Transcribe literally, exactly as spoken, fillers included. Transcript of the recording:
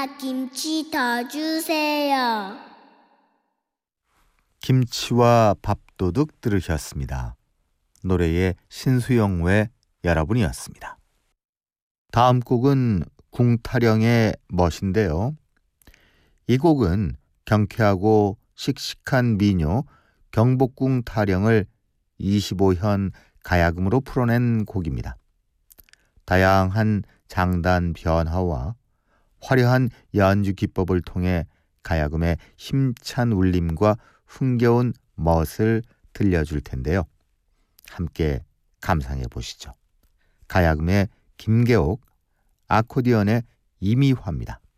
엄마 김치 더 주세요. 김치와 밥도둑 들으셨습니다. 노래의 신수영의 여러분이었습니다. 다음 곡은 궁타령의 멋인데요. 이 곡은 경쾌하고 씩씩한 민요 경복궁 타령을 이십오 현 가야금으로 풀어낸 곡입니다. 다양한 장단 변화와 화려한 연주 기법을 통해 가야금의 힘찬 울림과 흥겨운 멋을 들려줄 텐데요. 함께 감상해 보시죠. 가야금의 김계옥, 아코디언의 이미화입니다.